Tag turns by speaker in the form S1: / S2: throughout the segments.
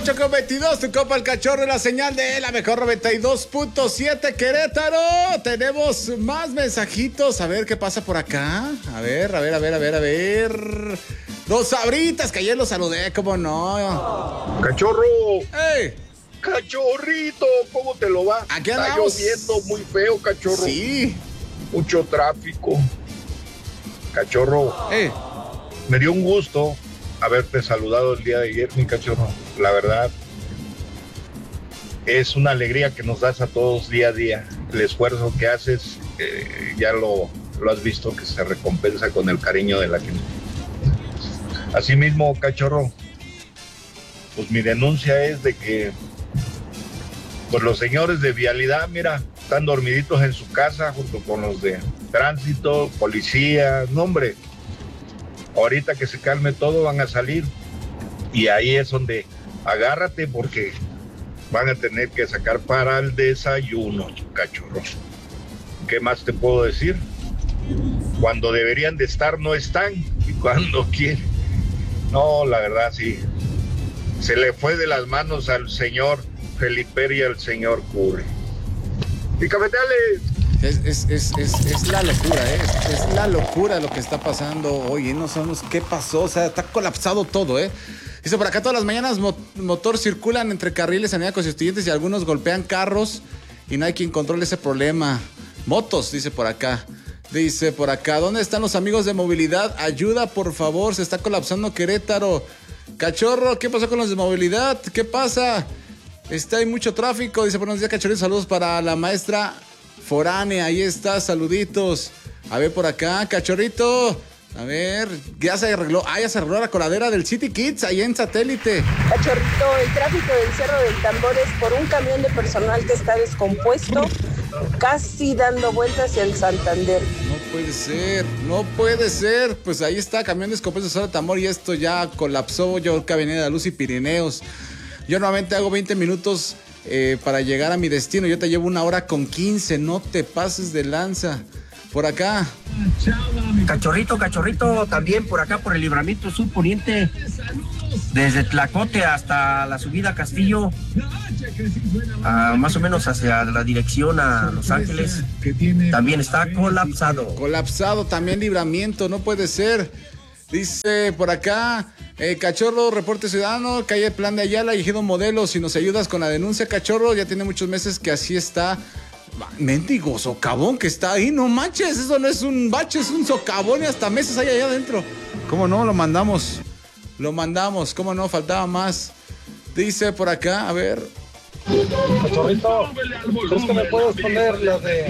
S1: 8:22, tu copa el cachorro en la señal de la mejor 92.7 Querétaro. Tenemos más mensajitos. A ver qué pasa por acá. A ver. Dos Sabritas, que ayer los saludé, ¿cómo no?
S2: Cachorro.
S1: ¡Ey!
S2: Cachorrito, ¿cómo te lo va?
S1: Aquí
S2: Está
S1: andamos.
S2: lloviendo muy feo, cachorro.
S1: Sí.
S2: Mucho tráfico. Cachorro,
S1: ¡Ey!
S2: me dio un gusto haberte saludado el día de ayer, mi cachorro. La verdad, es una alegría que nos das a todos día a día. El esfuerzo que haces, ya lo has visto, que se recompensa con el cariño de la gente. Asimismo, cachorro, pues mi denuncia es de que pues los señores de vialidad, mira, están dormiditos en su casa junto con los de tránsito, policía, no hombre. Ahorita que se calme todo van a salir y ahí es donde agárrate porque van a tener que sacar para el desayuno, cachorro. ¿Qué más te puedo decir? Cuando deberían de estar no están y cuando quieren. No, la verdad sí. Se le fue de las manos al señor Felipe y al señor Curry. Y cafetales.
S1: Es la locura, es la locura lo que está pasando hoy. No sabemos qué pasó, o sea, está colapsado todo, Dice, por acá todas las mañanas motor circulan entre carriles, avenida Constituyentes y algunos golpean carros y no hay quien controle ese problema. Motos, dice por acá. Dice por acá, ¿dónde están los amigos de movilidad? Ayuda, por favor, se está colapsando Querétaro. Cachorro, ¿qué pasó con los de movilidad? ¿Qué pasa? Hay mucho tráfico. Dice, buenos días, cachorrito, saludos para la maestra foránea, ahí está, saluditos. A ver por acá, cachorrito. A ver, ya se arregló la coladera del City Kids, ahí en Satélite.
S3: Cachorrito, el tráfico del Cerro del Tambor es por un camión de personal que está descompuesto, casi dando vueltas hacia el Santander.
S1: No puede ser. Pues ahí está, camión descompuesto del Cerro del Tambor y esto ya colapsó. Yo creo que Avenida de la Luz y Pirineos. Yo normalmente hago 20 minutos para llegar a mi destino. Yo te llevo 1:15. No te pases de lanza. Por acá.
S4: Cachorrito, también por acá por el Libramiento Sur Poniente, desde Tlacote hasta la subida a Castillo, más o menos hacia la dirección a Los Ángeles, también está colapsado.
S1: Colapsado también Libramiento, no puede ser. Dice por acá, Cachorro, reporte ciudadano, calle Plan de Ayala, Ejido Modelos, si nos ayudas con la denuncia, Cachorro, ya tiene muchos meses que así está. Mendigo socavón que está ahí, no manches, eso no es un bache, es un socavón y hasta meses hay allá adentro. ¿Cómo no? Lo mandamos, ¿cómo no? Faltaba más. Dice por acá, a ver.
S5: Cachorrito, ¿crees que me puedes poner la de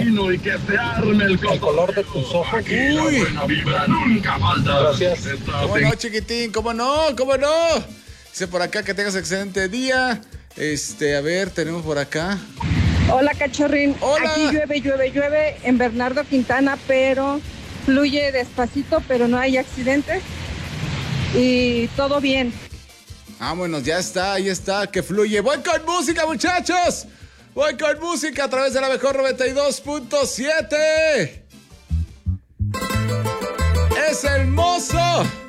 S5: el color de tus ojos?
S1: Uy,
S5: gracias.
S1: ¿Cómo no, chiquitín? ¿Cómo no? Dice por acá que tengas excelente día. A ver, tenemos por acá.
S3: Hola, cachorrín.
S1: Hola.
S3: Aquí llueve en Bernardo Quintana, pero fluye despacito, pero no hay accidentes y todo bien.
S1: Vámonos, ya está, ahí está, que fluye. Voy con música, muchachos. Voy con música a través de la mejor 92.7. Es el mozo.